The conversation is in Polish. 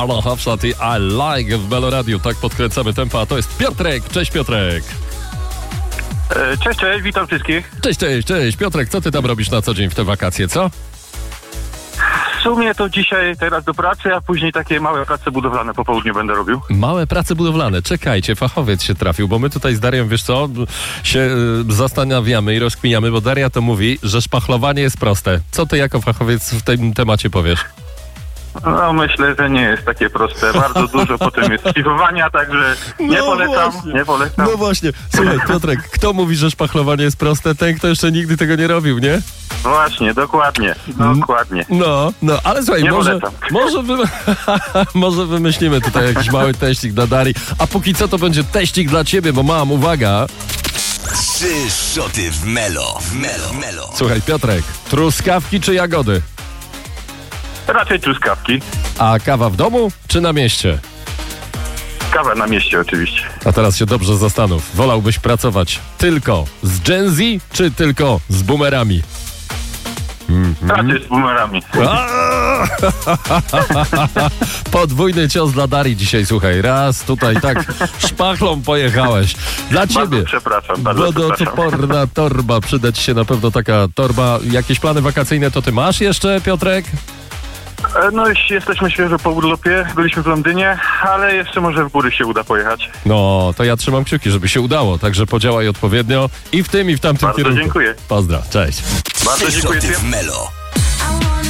Marlon Hofstadt i I Like w Melo Radio. Tak podkręcamy tempo, a to jest Piotrek. Cześć Piotrek. Cześć, witam wszystkich. Cześć. Piotrek, co ty tam robisz na co dzień w te wakacje, co? W sumie to dzisiaj teraz do pracy, a później takie małe prace budowlane po południu będę robił. Małe prace budowlane. Czekajcie, fachowiec się trafił, bo my tutaj z Darią, wiesz co, się zastanawiamy i rozkminiamy, bo Daria to mówi, że szpachlowanie jest proste. Co ty jako fachowiec w tym temacie powiesz? No myślę, że nie jest takie proste. Bardzo dużo potem jest szlifowania, także nie polecam. No właśnie. Słuchaj, Piotrek, kto mówi, że szpachlowanie jest proste? Ten, kto jeszcze nigdy tego nie robił, nie? Właśnie, dokładnie. No, ale słuchaj, może wymyślimy tutaj jakiś mały teścik dla Darii, a póki co to będzie teścik dla ciebie, bo mam, uwaga. 3 szoty w Melo. Słuchaj, Piotrek, truskawki czy jagody? Raczej truskawki. A kawa w domu czy na mieście? Kawa na mieście oczywiście. A teraz się dobrze zastanów. Wolałbyś pracować tylko z Gen Z czy tylko z boomerami? Raczej z boomerami. Podwójny cios dla Darii dzisiaj, słuchaj. Raz tutaj tak szpachlą pojechałeś. Dla ciebie. Bardzo przepraszam. Wodoodporna torba. Przyda ci się na pewno taka torba. Jakieś plany wakacyjne to ty masz jeszcze, Piotrek? No jesteśmy świeżo po urlopie, byliśmy w Londynie, ale jeszcze może w góry się uda pojechać. No, to ja trzymam kciuki, żeby się udało, także podziałaj odpowiednio i w tym, i w tamtym kierunku. Bardzo dziękuję. Pozdra, cześć. Bardzo dziękuję. Szoty w Melo.